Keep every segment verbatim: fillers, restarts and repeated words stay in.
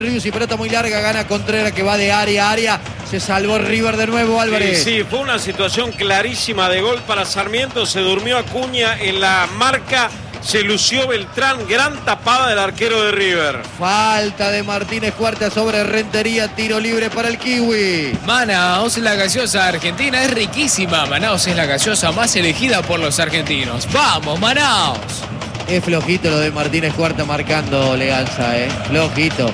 Y pelota muy larga, gana Contreras que va de área a área. Se salvó River de nuevo, Álvarez. Sí, sí, fue una situación clarísima de gol para Sarmiento. Se durmió Acuña en la marca. Se lució Beltrán, gran tapada del arquero de River. Falta de Martínez Cuarta sobre Rentería, tiro libre para el Kiwi. Manaos, la gaseosa argentina es riquísima. Manaos es la gaseosa más elegida por los argentinos. ¡Vamos, Manaos! Es flojito lo de Martínez Cuarta marcando Leganza, ¿eh? Flojito.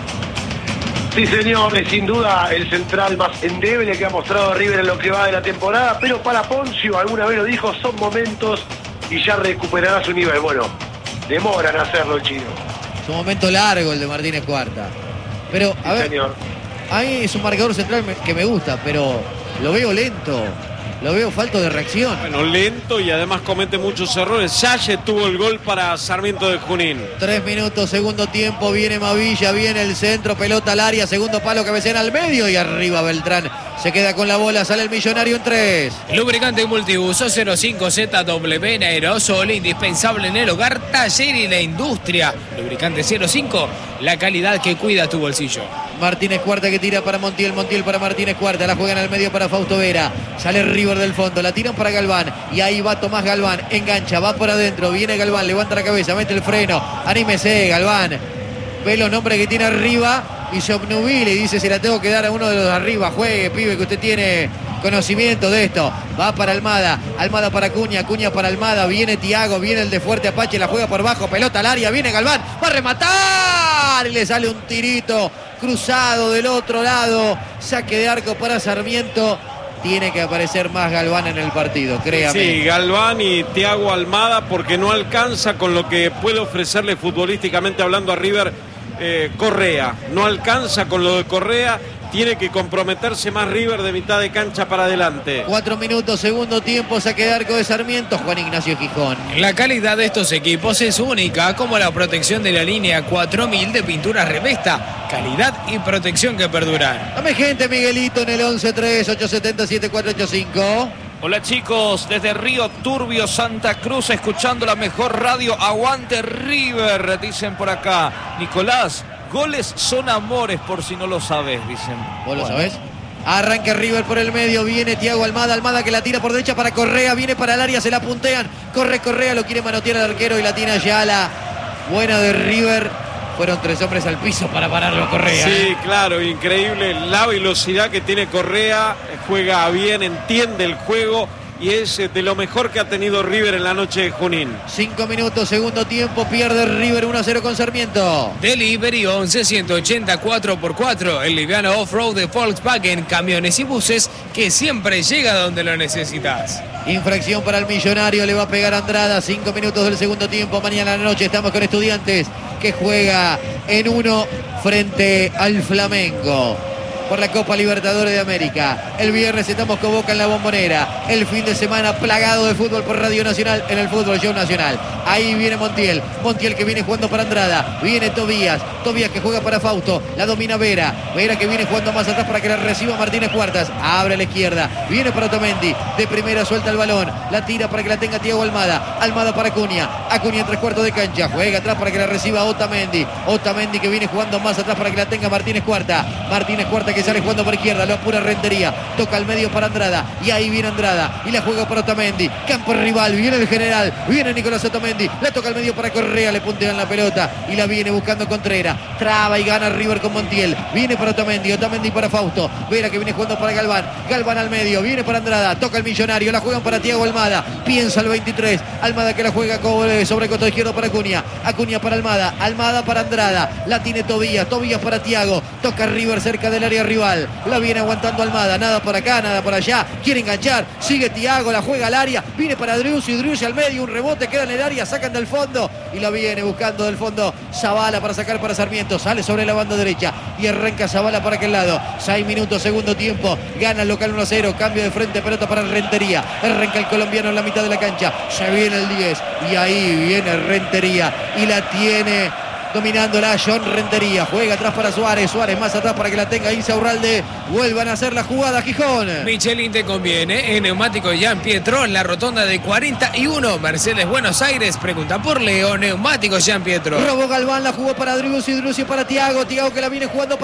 Sí, señor, es sin duda el central más endeble que ha mostrado River en lo que va de la temporada, pero para Poncio, alguna vez lo dijo, son momentos y ya recuperará su nivel. Bueno, demoran a hacerlo el chino. Es un momento largo el de Martínez Cuarta. Pero, a sí, ver, señor. a mí es un marcador central que me gusta, pero lo veo lento. Lo veo falto de reacción. Bueno, lento y además comete muchos errores. Salle tuvo el gol para Sarmiento de Junín. Tres minutos, segundo tiempo, viene Mavilla, viene el centro, pelota al área, segundo palo, cabecera al medio y arriba Beltrán. Se queda con la bola, sale el Millonario en tres. Lubricante multiuso cero cinco Z W en aerosol, indispensable en el hogar, taller y la industria. Lubricante cero cinco, la calidad que cuida tu bolsillo. Martínez Cuarta que tira para Montiel, Montiel para Martínez Cuarta, la juegan al medio para Fausto Vera, sale River del fondo, la tiran para Galván y ahí va Tomás Galván, engancha, va por adentro, viene Galván, levanta la cabeza, mete el freno, anímese Galván, ve los nombres que tiene arriba y se obnubila y dice se la tengo que dar a uno de los de arriba, juegue pibe que usted tiene conocimiento de esto, va para Almada, Almada para Acuña, Acuña para Almada, viene Tiago, viene el de Fuerte Apache, la juega por bajo, pelota al área, viene Galván, va a rematar y le sale un tirito cruzado del otro lado, saque de arco para Sarmiento. Tiene que aparecer más Galván en el partido, créame. Sí, Galván y Tiago Almada, porque no alcanza con lo que puede ofrecerle futbolísticamente hablando a River eh, Correa. No alcanza con lo de Correa. Tiene que comprometerse más River de mitad de cancha para adelante. Cuatro minutos, segundo tiempo, saque de arco de Sarmiento, Juan Ignacio Gijón. La calidad de estos equipos es única, como la protección de la línea cuatro mil de pintura Revesta. Calidad y protección que perduran. Dame gente, Miguelito, en el once tres ocho siete cero siete cuatro ocho cinco. Hola chicos, desde Río Turbio, Santa Cruz, escuchando la mejor radio. Aguante River, dicen por acá. Nicolás, goles son amores, por si no lo sabes, dicen. ¿Vos lo sabés? Arranca River por el medio, viene Tiago Almada, Almada que la tira por derecha para Correa, viene para el área, se la puntean, corre Correa, lo quiere manotear al arquero y la tiene Ayala. Buena de River. Fueron tres hombres al piso para pararlo a Correa. Sí, ¿eh? claro, increíble la velocidad que tiene Correa, juega bien, entiende el juego y es de lo mejor que ha tenido River en la noche de Junín. Cinco minutos, segundo tiempo, pierde River uno a cero con Sarmiento. Delivery once ciento ochenta cuatro por cuatro, el liviano off-road de Volkswagen, camiones y buses que siempre llega donde lo necesitas. Infracción para el Millonario, le va a pegar Andrada, cinco minutos del segundo tiempo, mañana a la noche estamos con Estudiantes que juega en uno frente al Flamengo por la Copa Libertadores de América. El viernes estamos con Boca en la Bombonera. El fin de semana plagado de fútbol por Radio Nacional en el Fútbol Show Nacional. Ahí viene Montiel. Montiel que viene jugando para Andrada. Viene Tobías. Tobías que juega para Fausto. La domina Vera. Vera que viene jugando más atrás para que la reciba Martínez Cuartas. Abre a la izquierda. Viene para Otamendi. De primera suelta el balón. La tira para que la tenga Tiago Almada. Almada para Acuña. Acuña en tres cuartos de cancha. Juega atrás para que la reciba Otamendi. Otamendi que viene jugando más atrás para que la tenga Martínez Cuarta. Martínez Cuarta que sale jugando por izquierda, lo apura Rentería, toca al medio para Andrada, y ahí viene Andrada, y la juega para Otamendi, campo rival, viene el general, viene Nicolás Otamendi, la toca al medio para Correa, le puntean la pelota, y la viene buscando Contreras, traba y gana River con Montiel, viene para Otamendi, Otamendi para Fausto, Vera que viene jugando para Galván, Galván al medio, viene para Andrada, toca el Millonario, la juegan para Tiago Almada, piensa el veintitrés, Almada que la juega sobre coto izquierdo para Acuña, Acuña para Almada, Almada para Andrada, la tiene Tobías, Tobías para Tiago, toca River cerca del área rival, la viene aguantando Almada, nada por acá, nada por allá, quiere enganchar, sigue Tiago, la juega al área, viene para Driussi, Driussi al medio, un rebote, queda en el área, sacan del fondo y la viene buscando del fondo Zavala para sacar para Sarmiento, sale sobre la banda derecha y arranca Zavala para aquel lado, seis minutos, segundo tiempo, gana el local uno a cero, cambio de frente, pelota para Rentería, arranca el colombiano en la mitad de la cancha, se viene el diez y ahí viene Rentería y la tiene dominándola John Rentería, juega atrás para Suárez, Suárez más atrás para que la tenga Insaurralde, vuelvan a hacer la jugada Gijón. Michelin te conviene, en Neumático Jean Pietro, en la rotonda de cuarenta y uno, Mercedes Buenos Aires, pregunta por Leo, Neumático Jean Pietro. Robó Galván, la jugó para Driussi, Driussi para Tiago, Tiago que la viene jugando para